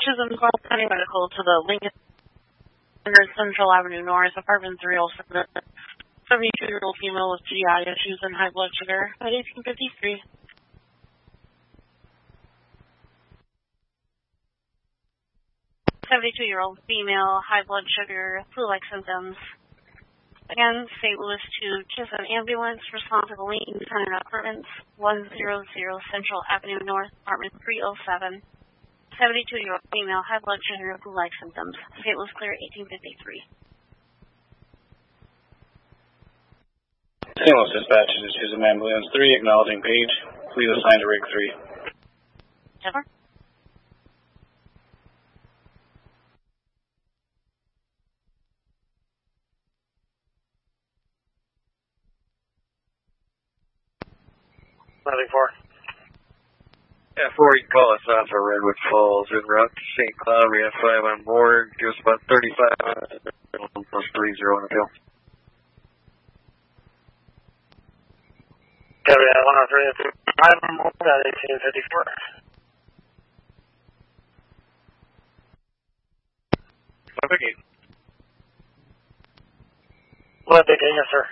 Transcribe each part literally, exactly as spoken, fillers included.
Chisholm Gulf County Medical to the Lincoln Center, Central Avenue North, apartment three oh seven. seventy-two-year-old female with G I issues and high blood sugar at eighteen fifty-three. seventy-two-year-old female, high blood sugar, flu-like symptoms. Again, Saint Louis to Chisholm ambulance, respond to the Lincoln Center Apartments, one hundred Central Avenue North, apartment three oh seven. seventy-two-year-old female, high blood sugar, flu-like symptoms. Saint Louis clear, eighteen fifty-three. Saint Louis dispatch to Chisholm ambulance three, acknowledging page. Please assign to rig three. Ever? Nothing four. Yeah, four, you can call us off for Redwood Falls en route to Saint Cloud. We have five on board. Give us about thirty-five plus three zero on the field. Copy that, one oh three, five on board at eighteen fifty-four. Okay. What they yes, sir.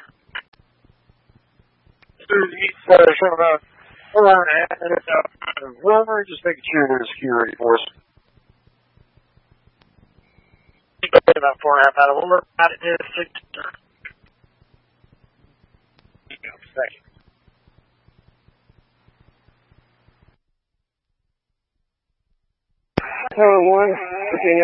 So, showing about four and a half minutes out of Wilmer, just making sure there's security for us. About four and a half out of Wilmer, out of six, sir. Thank you. Tower one, Virginia.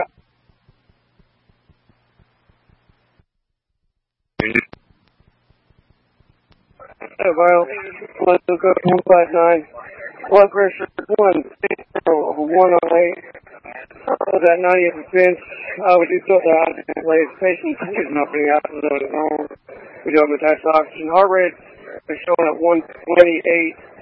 Well, let's look up one five nine. Blood pressure one one oh eight. Uh, that ninetieth defense. Uh, we do still have the latest patient is not being out of the zone. We do have attached oxygen. Heart rate is showing at one twenty-eight.